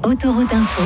Autoroute Info.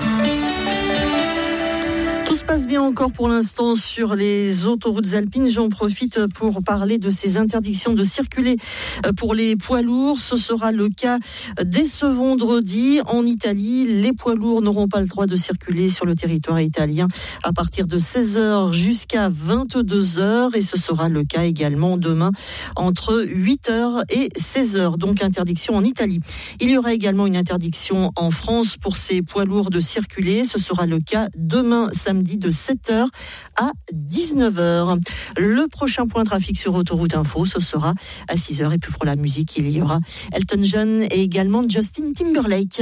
Tout se passe bien encore pour l'instant sur les autoroutes alpines. J'en profite pour parler de ces interdictions de circuler pour les poids lourds. Ce sera le cas dès ce vendredi en Italie. Les poids lourds n'auront pas le droit de circuler sur le territoire italien à partir de 16h jusqu'à 22h. Et ce sera le cas également demain entre 8h et 16h. Donc interdiction en Italie. Il y aura également une interdiction en France pour ces poids lourds de circuler. Ce sera le cas demain samedi de 7h à 19h. Le prochain point trafic sur Autoroute Info, ce sera à 6h. Et puis pour la musique, il y aura Elton John et également Justin Timberlake.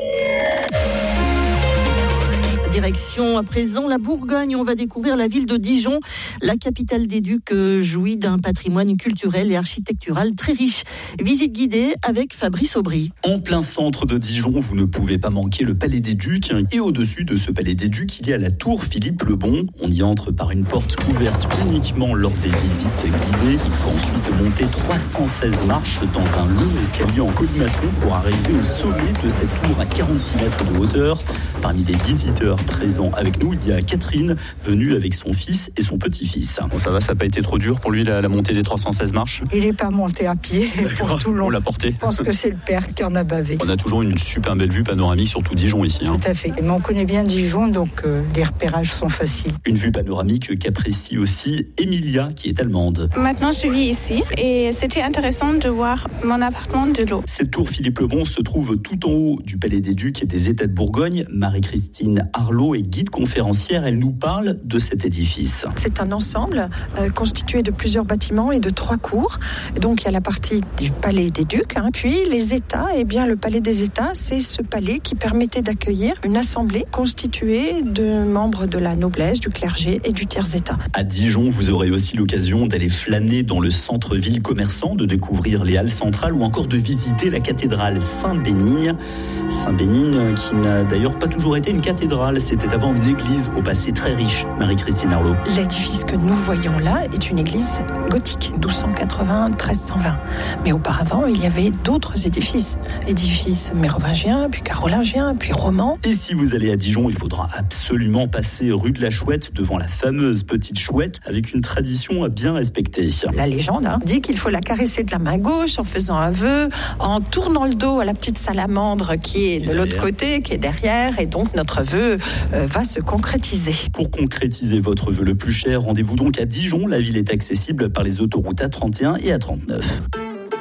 Direction à présent la Bourgogne. On va découvrir la ville de Dijon. La capitale des Ducs jouit d'un patrimoine culturel et architectural très riche. Visite guidée avec Fabrice Aubry. En plein centre de Dijon, vous ne pouvez pas manquer le Palais des Ducs. Et au-dessus de ce Palais des Ducs, il y a la tour Philippe le Bon. On y entre par une porte ouverte uniquement lors des visites guidées. Il faut ensuite monter 316 marches dans un long escalier en colimaçon pour arriver au sommet de cette tour à 46 mètres de hauteur. Parmi les visiteurs présents avec nous, il y a Catherine, venue avec son fils et son petit-fils. Bon, ça va, ça n'a pas été trop dur pour lui la montée des 316 marches? Il n'est pas monté à pied pour tout le long. On l'a porté. Je pense que c'est le père qui en a bavé. On a toujours une super belle vue panoramique sur tout Dijon ici. Tout à fait. Mais on connaît bien Dijon, donc les repérages sont faciles. Une vue panoramique qu'apprécie aussi Emilia, qui est allemande. Maintenant, je vis ici et c'était intéressant de voir mon appartement de l'eau. Cette tour Philippe le Bon se trouve tout en haut du Palais des Ducs et des États de Bourgogne. Marie-Christine Arlot est guide conférencière. Elle nous parle de cet édifice. C'est un ensemble constitué de plusieurs bâtiments et de 3 cours. Et donc il y a la partie du Palais des Ducs, puis les États. Eh bien, le Palais des États, c'est ce palais qui permettait d'accueillir une assemblée constituée de membres de la noblesse, du clergé et du tiers-état. À Dijon, vous aurez aussi l'occasion d'aller flâner dans le centre-ville commerçant, de découvrir les halles centrales ou encore de visiter la cathédrale Saint-Bénigne. Saint-Bénigne qui n'a d'ailleurs pas toujours été une cathédrale, c'était avant une église au passé très riche. Marie-Christine Arlot. L'édifice que nous voyons là est une église gothique, 1280-1320. Mais auparavant, il y avait d'autres édifices mérovingiens, puis carolingiens, puis romans. Et si vous allez à Dijon, il faudra absolument passer rue de la Chouette devant la fameuse petite chouette avec une tradition à bien respecter. La légende dit qu'il faut la caresser de la main gauche en faisant un vœu, en tournant le dos à la petite salamandre qui est de l'autre côté, qui est derrière, et donc notre vœu va se concrétiser. Pour concrétiser votre vœu le plus cher, rendez-vous donc à Dijon. La ville est accessible par les autoroutes A31 et A39.